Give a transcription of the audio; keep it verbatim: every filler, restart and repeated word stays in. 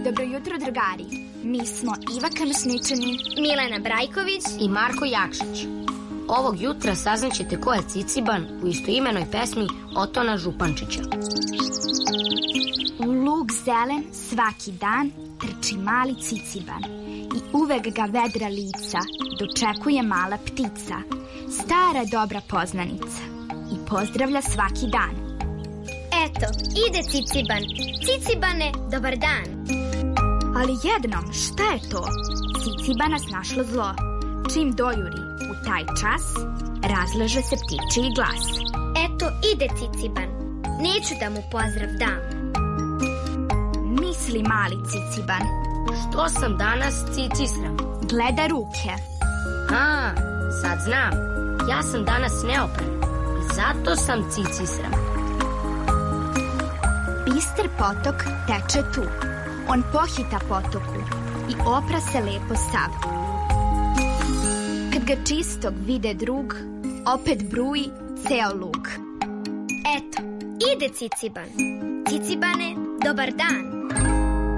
Dobro jutro, drugari. Mi smo Iva Kanusničani, Milena Brajković i Marko Jakšić. Ovog jutra saznaćete ko je Ciciban u istoimenoj pesmi Otona Župančića. U luk zelen svaki dan trči mali Ciciban i uvek ga vedra lica dočekuje mala ptica, stara dobra poznanica, i pozdravlja svaki dan. Eto, ide Ciciban. Cicibane, dobar dan. Ali jednom, šta je to? Cicibana snašlo zlo. Čim dojuri u taj čas, razleže se ptičiji glas. Eto, ide Ciciban. Neću da mu pozdrav dam. Misli mali Ciciban. Što sam danas cicisram? Gleda ruke. A, sad znam. Ja sam danas neopran i zato sam cicisram. Bister potok teče tu. On pohita potoku i opra se lepo sav. Kad ga čistog vide drug, opet bruji ceo luk. Eto, ide Ciciban. Cicibane, dobar dan.